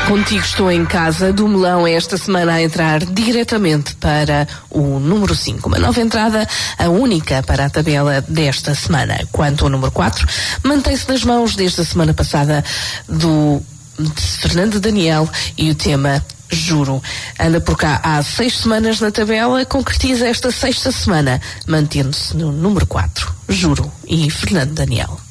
Contigo estou em casa, do melão esta semana a entrar diretamente para o número 5. Uma nova entrada, a única para a tabela desta semana. Quanto ao número 4, mantém-se nas mãos desde a semana passada de Fernando Daniel e o tema Juro. Anda por cá há 6 semanas na tabela, concretiza esta 6ª semana, mantendo-se no número 4. Juro e Fernando Daniel.